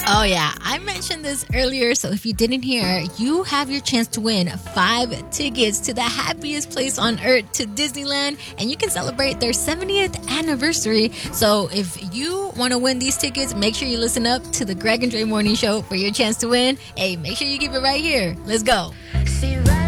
Oh, yeah. I mentioned this earlier, so if you didn't hear, you have your chance to win 5 tickets to the happiest place on earth, to Disneyland, and you can celebrate their 70th anniversary. So if you want to win these tickets, make sure you listen up to the Greg and Dre Morning Show for your chance to win. Hey, make sure you keep it right here. Let's go. See right